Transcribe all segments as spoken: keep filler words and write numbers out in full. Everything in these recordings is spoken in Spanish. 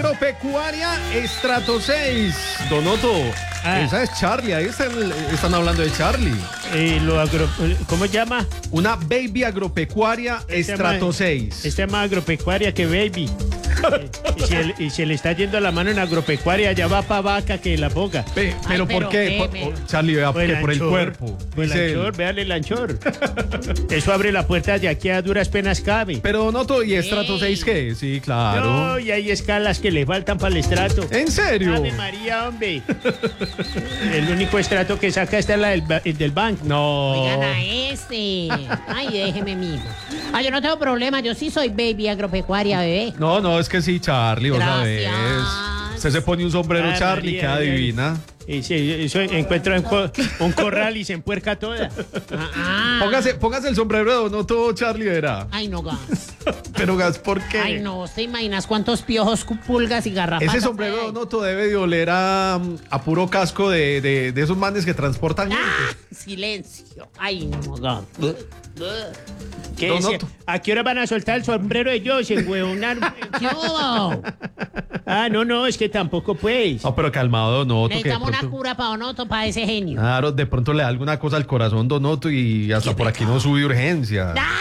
Agropecuaria Estrato seis. Donoto, ah. esa es Charlie, ahí están, están hablando de Charlie. Eh, lo agro, ¿Cómo se llama? Una Baby Agropecuaria Estrato seis. Esta es más agropecuaria que Baby. eh, y, se, y se le está yendo la mano en agropecuaria, ya va para vaca que la boca. Pe, pero, Ay, pero ¿por qué? Por, pero, Charlie, vea, por, el por el cuerpo. Por el anchor, véale el anchor. Eso abre la puerta de aquí a duras penas cabe. Pero Donoto, ¿y Estrato seis qué? Sí, claro. No, y hay escalas que le faltan para el estrato. ¿En serio? Ave María, hombre. El único estrato que saca está la del, el del banco. No. Oigan a este. Ay, déjeme, mijo. Ay, yo no tengo problema, yo sí soy Baby Agropecuaria, bebé. No, no, es que sí, Charlie, vos Gracias. sabés. Usted se pone un sombrero, ah, Charlie, queda divina. Y sí, eso encuentra un, co un corral y se empuerca toda. Ah, ah. Póngase, póngase el sombrero de Donoto, Charlie, verá. Ay, no, gas. Pero gas, ¿por qué? Ay, no, ¿te imaginas cuántos piojos, pulgas y garrapatas? Ese sombrero de Donoto debe de oler a, a puro casco de, de, de esos manes que transportan gente. Ah, silencio. Ay, no, gas. ¿Qué Donoto. ¿A qué hora van a soltar el sombrero de Joseph, huevonar? Ah, no, no, es que tampoco pues. No, pero calmado, Donoto. Necesitamos una cura para Donoto, para ese genio. Claro, de pronto le da alguna cosa al corazón, Donoto, y hasta por aquí no sube urgencia. ¡Ah!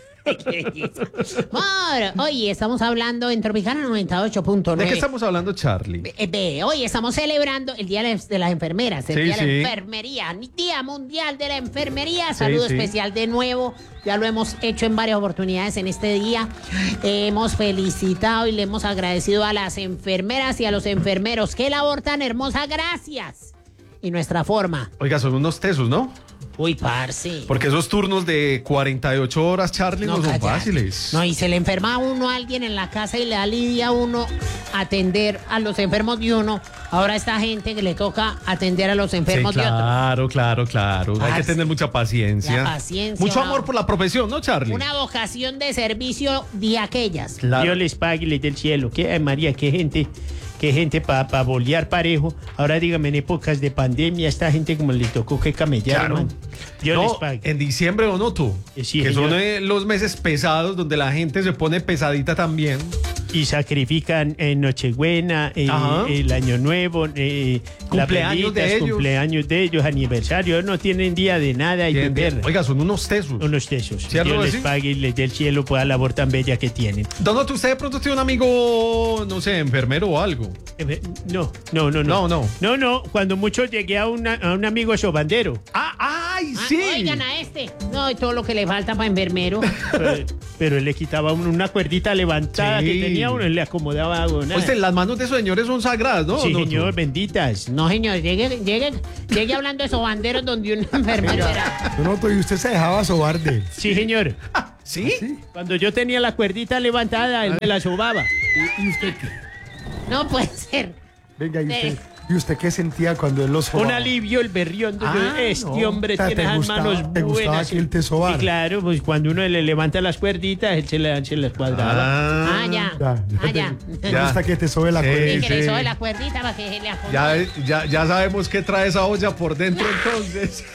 Amor, hoy estamos hablando en Tropicana noventa y ocho punto nueve. ¿De qué estamos hablando, Charlie? Ve, ve, hoy estamos celebrando el Día de las Enfermeras, el sí, Día sí. de la Enfermería, Día Mundial de la Enfermería. Saludo sí, especial sí. de nuevo. Ya lo hemos hecho en varias oportunidades en este día. Eh, hemos felicitado y le hemos agradecido a las enfermeras y a los enfermeros. ¡Qué labor tan hermosa! ¡Gracias! Y nuestra forma. Oiga, son unos tesos, ¿no? Uy, parce. Porque esos turnos de cuarenta y ocho horas, Charlie, no, no son cállate. fáciles. No, y se le enferma a uno a alguien en la casa y le da lidia a uno atender a los enfermos de uno. Ahora esta gente que le toca atender a los enfermos sí, claro, de otro. Claro, claro, claro. Hay que tener mucha paciencia. La paciencia. Mucho una, amor por la profesión, ¿no, Charlie? Una vocación de servicio de aquellas. Claro. Dios les pague y les dé el cielo. ¿Qué, ay, María, qué gente... Qué gente para pa bolear parejo. Ahora dígame, en épocas de pandemia, esta gente como le tocó que camellar, claro. man. Dios no, les pague. En diciembre, Donoto, sí, que señor. son eh, los meses pesados donde la gente se pone pesadita también. Y sacrifican en Nochebuena, eh, el Año Nuevo, eh, cumpleaños de ellos. cumpleaños de ellos, aniversarios, no tienen día de nada y beber. Oiga, son unos tesos. Unos tesos. Dios les decir? pague y les dé el cielo por la labor tan bella que tienen. Donoto, ¿usted de pronto tiene un amigo, no sé, enfermero o algo? Eh, no, no, no, no. No, no. No, no, cuando mucho llegué a, una, a un amigo sobandero. Ah, ay, ah, sí. Oigan a este. No, y todo lo que le falta para enfermero. Pero, pero él le quitaba una cuerdita levantada sí. que tenía uno y le acomodaba. Oye, las manos de esos señores son sagradas, ¿no? Sí, ¿no? señor, benditas. No, señor, llegue, llegue, llegue hablando de sobanderos donde un enfermero era. Donoto, ¿y usted se dejaba sobar de? Sí, señor. ¿Sí? ¿Sí? Cuando yo tenía la cuerdita levantada, él me la sobaba. ¿Y, y usted qué? No puede ser. Venga, ¿y usted? ¿Y usted qué sentía cuando él lo sobaba? Un alivio, el berrión. Ah, este no. hombre O sea, tiene las gustaba, manos ¿te buenas. gustaba que él te sobara? Y claro, pues cuando uno le levanta las cuerditas, él se, le, se las cuadraba. Ah, Ah, ya. Ya, Ah, ya. ¿Te Ya. gusta que te sobe la Sí, cuerda? Y que le sí. sobe la cuerdita para que se le acomode. ya, ya, ya sabemos qué trae esa olla por dentro, entonces.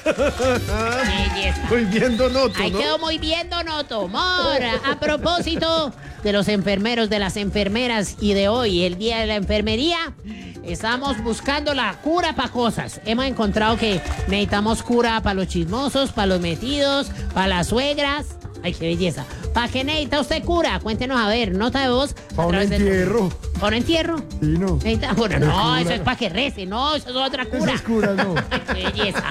Belleza. Muy bien, Donoto, Ahí ¿no? quedó muy bien, Donoto. Mora, a propósito de los enfermeros, de las enfermeras y de hoy, el Día de la Enfermería, estamos buscando la cura para cosas. Hemos encontrado que necesitamos cura para los chismosos, para los metidos, para las suegras. Ay, qué belleza. ¿Para qué necesita usted cura? Cuéntenos, a ver, nota de voz. Para un entierro. ¿Para un entierro? Sí, no. Necesita- Bueno, no, cura. eso es para que rece, no, eso es otra cura. Esa es cura, no. Ay, qué belleza.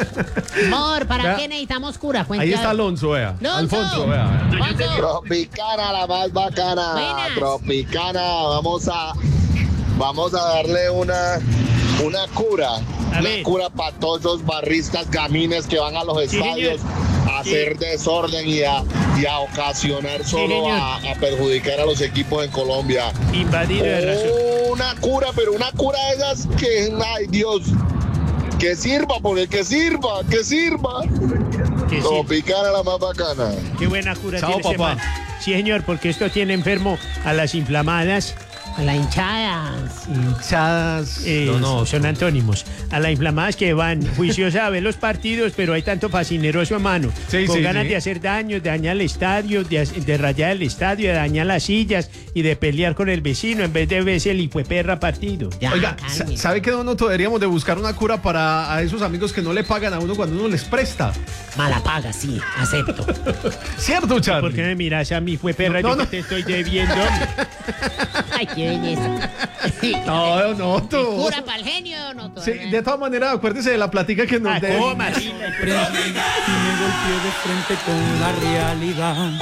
Amor, ¿para Vea. qué necesitamos cura? Cuente, Ahí a está ver. Alonso, vea. Alonso. Alfonso, vea. Alfonso. Tropicana, la más bacana. Buenas. Tropicana, vamos a vamos a darle una una cura. A una ver. cura para todos esos barristas gamines que van a los Sí, estadios señor. a hacer desorden y a, y a ocasionar solo señor. a, a perjudicar a los equipos en Colombia. Invadido de razón. Una cura, pero una cura de esas que, ay Dios, que sirva, porque que sirva, que sirva. Que sí. Tropicana, la más bacana. Qué buena cura Chao, tiene ese papá. man. Sí, señor, porque esto tiene enfermo a las inflamadas, A la hinchada. Hinchadas. Eh, Donoto. son antónimos. A la inflamadas que van juiciosa a ver los partidos, pero hay tanto fascineroso a mano. Sí, con sí, ganas sí. de hacer daño, de dañar el estadio, de, hac- de rayar el estadio, de dañar las sillas y de pelear con el vecino en vez de verse el hijueperra partido. Ya, Oiga, cálmese. ¿sabe qué, Donoto? Deberíamos de buscar una cura para a esos amigos que no le pagan a uno cuando uno les presta. Mala paga, sí, acepto. ¿Cierto, Charlie? ¿Por qué me miras a mi hijueperra? No, Yo no. que te estoy debiendo. Ay, qué belleza. No, Donoto. Cura para el genio, Donoto. Sí, de todas maneras, acuérdese de la platica que nos Ah, dé. coma, sí. Y me golpeé de frente con la realidad.